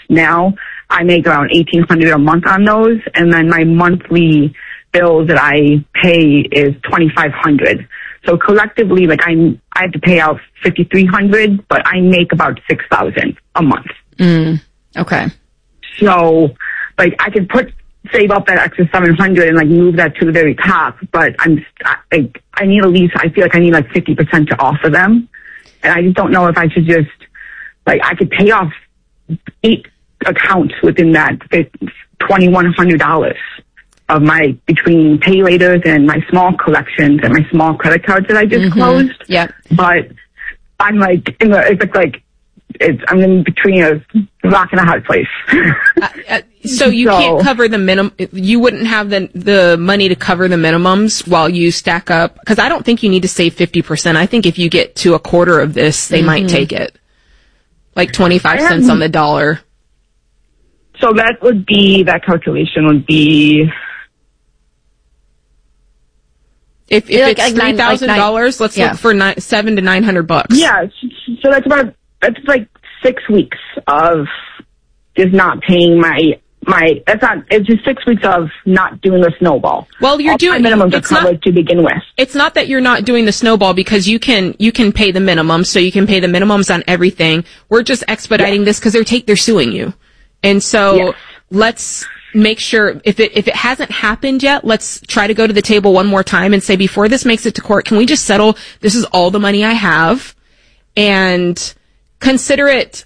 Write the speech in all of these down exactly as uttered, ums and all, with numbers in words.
now, I make around eighteen hundred dollars a month on those, and then my monthly bills that I pay is twenty-five hundred dollars. So collectively, like I, I have to pay out fifty-three hundred dollars, but I make about six thousand dollars a month. Mm, okay. So, like, I could put save up that extra seven hundred dollars and like move that to the very top, but I'm like I need at least I feel like I need like fifty percent to offer them, and I just don't know if I should just like I could pay off eight accounts within that twenty-one hundred dollars of my between pay laters and my small collections and my small credit cards that I just mm-hmm. closed. Yep. But I'm like in the it's like it's I'm in between a rock and a hard place. uh, uh, so you so, can't cover the minimum. You wouldn't have the the money to cover the minimums while you stack up, because I don't think you need to save fifty percent. I think if you get to a quarter of this, they mm-hmm. might take it, like twenty-five cents have, on the dollar. So that would be that calculation would be. If, if like, it's three thousand like dollars, let's yeah. look for nine, seven to nine hundred bucks. Yeah, so that's about that's like six weeks of just not paying my my. That's not. It's just six weeks of not doing the snowball. Well, you're All doing my minimums are it's covered not, to begin with. It's not that you're not doing the snowball, because you can you can pay the minimums, so you can pay the minimums on everything. We're just expediting yes. this because they're take they're suing you, and so yes. let's. Make sure if it if it hasn't happened yet, let's try to go to the table one more time and say, before this makes it to court, can we just settle? This is all the money I have, and consider it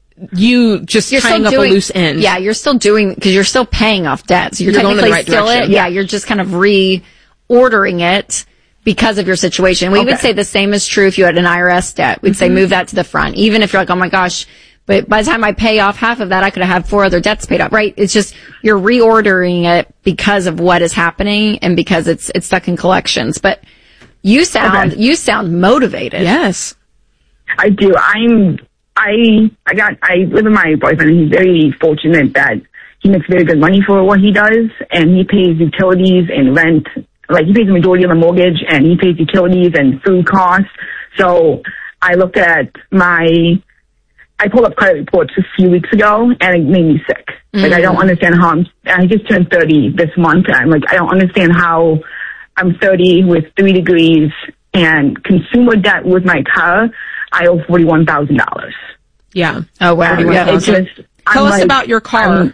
you just you're tying up doing, a loose end. Yeah, you're still doing because you're still paying off debt, so you're, you're technically going in the right still direction. it. Yeah, you're just kind of reordering it because of your situation. We okay. would say the same is true if you had an I R S debt. We'd mm-hmm. say move that to the front, even if you're like, oh my gosh. But by the time I pay off half of that, I could have had four other debts paid up, right? It's just, you're reordering it because of what is happening and because it's, it's stuck in collections. But you sound, okay. you sound motivated. Yes. I do. I'm, I, I got, I live with my boyfriend, and he's very fortunate that he makes very good money for what he does, and he pays utilities and rent. Like, he pays the majority of the mortgage, and he pays utilities and food costs. So I looked at my, I pulled up credit reports a few weeks ago, and it made me sick. Mm-hmm. Like, I don't understand how I'm, I just turned thirty this month, and I'm like, I don't understand how I'm thirty with three degrees and consumer debt with my car. I owe forty-one thousand dollars. Yeah. Oh, wow. Yeah, it's just, Tell I'm us like, about your car.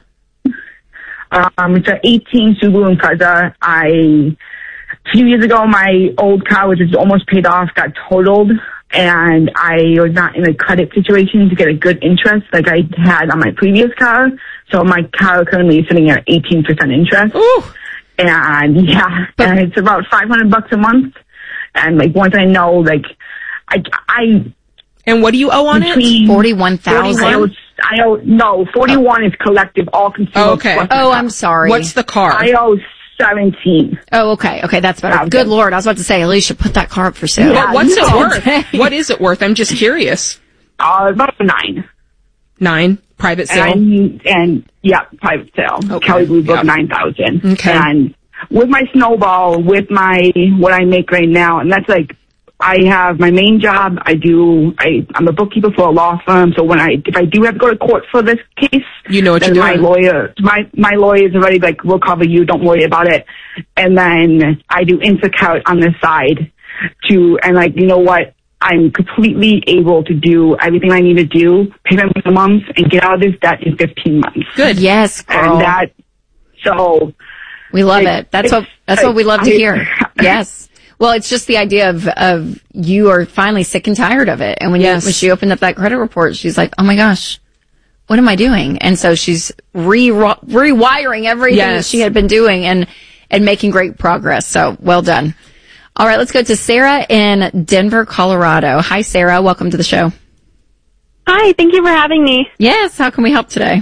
Um, um, it's an eighteen Subaru Impreza. I, a few years ago, my old car, which is almost paid off, got totaled. And I was not in a credit situation to get a good interest like I had on my previous car. So my car currently is sitting at eighteen percent interest. Ooh. And yeah, but, and it's about five hundred bucks a month. And like once I know, like I, I. And what do you owe on it? forty-one thousand. I owe, I owe, no, forty-one oh. is collective, all consumer. Oh, okay. Oh, I'm sorry. What's the car? I owe seventeen. Oh, okay. Okay, that's better. Okay. Good Lord. I was about to say, Alicia, put that car up for sale. Yeah, what's it worth? What is it worth? I'm just curious. Uh, about nine. Nine? Private sale? And, and yeah, private sale. Okay. Kelley Blue Book, yep. nine thousand. Okay. And with my snowball, with my, what I make right now, and that's like, I have my main job. I do, I, I'm a bookkeeper for a law firm. So when I, if I do have to go to court for this case, you know what then you're my doing. lawyer, my, my lawyer is already like, we'll cover you. Don't worry about it. And then I do Instacart on the side to, and like, you know what? I'm completely able to do everything I need to do, pay my minimums, and get out of this debt in fifteen months. Good. Yes, girl. And that, so. We love it. it. That's what, that's what we love to hear. Yes. Well, it's just the idea of, of you are finally sick and tired of it. And when, yes. you, when she opened up that credit report, she's like, oh my gosh, what am I doing? And so she's re rewiring everything yes. that she had been doing and, and making great progress. So well done. All right, let's go to Sarah in Denver, Colorado. Hi, Sarah. Welcome to the show. Hi, thank you for having me. Yes, how can we help today?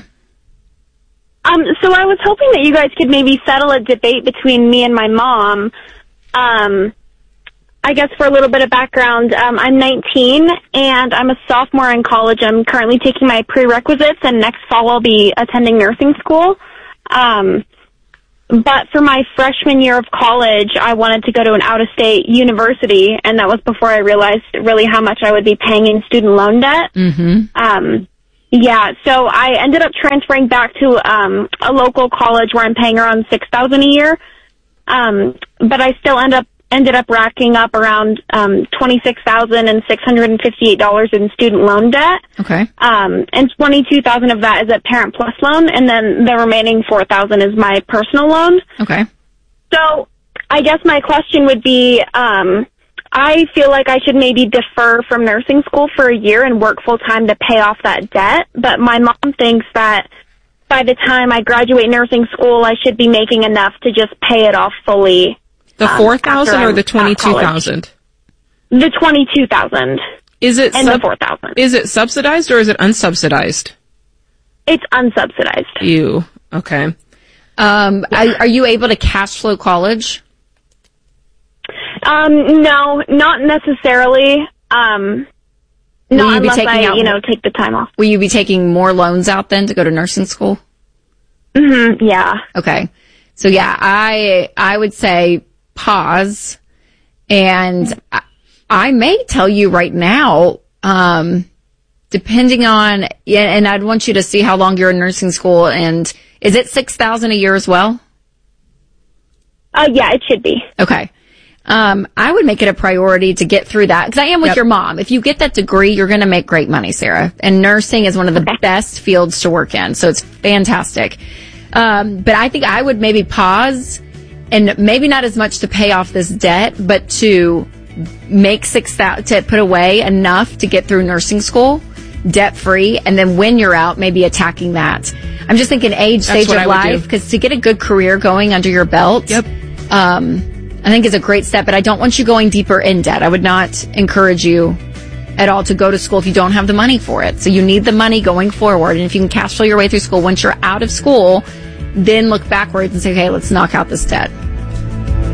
Um, so I was hoping that you guys could maybe settle a debate between me and my mom. Um, I guess for a little bit of background, um, I'm nineteen and I'm a sophomore in college. I'm currently taking my prerequisites, and next fall I'll be attending nursing school. Um, but for my freshman year of college, I wanted to go to an out-of-state university, and that was before I realized really how much I would be paying in student loan debt. Mm-hmm. Um, Yeah, so I ended up transferring back to um, a local college where I'm paying around six thousand dollars a year, um, but I still end up ended up racking up around um, twenty-six thousand six hundred fifty-eight dollars in student loan debt. Okay. Um, and twenty-two thousand dollars of that is a Parent Plus loan, and then the remaining four thousand dollars is my personal loan. Okay. So I guess my question would be, um, I feel like I should maybe defer from nursing school for a year and work full time to pay off that debt. But my mom thinks that by the time I graduate nursing school, I should be making enough to just pay it off fully. The four thousand um, or the twenty-two thousand? The twenty-two thousand. Is it and sub- the four thousand? Is it subsidized or is it unsubsidized? It's unsubsidized. You okay? Um, yeah. are, are you able to cash flow college? Um, no, not necessarily. Um, not unless I, out, you know, take the time off. Will you be taking more loans out then to go to nursing school? Mm-hmm, yeah. Okay. So yeah, I, I would say pause, and I, I may tell you right now, um, depending on, and I'd want you to see how long you're in nursing school, and is it six thousand a year as well? Uh, yeah, it should be. Okay. Um, I would make it a priority to get through that, because I am with yep. your mom. If you get that degree, you're going to make great money, Sarah. And nursing is one of the okay. best fields to work in, so it's fantastic. Um, but I think I would maybe pause, and maybe not as much to pay off this debt, but to make six thousand to put away enough to get through nursing school debt free, and then when you're out, maybe attacking that. I'm just thinking age, That's stage of life, because to get a good career going under your belt. Yep. Um, I think is a great step, but I don't want you going deeper in debt. I would not encourage you at all to go to school if you don't have the money for it. So you need the money going forward. And if you can cash flow your way through school, once you're out of school, then look backwards and say, okay, let's knock out this debt.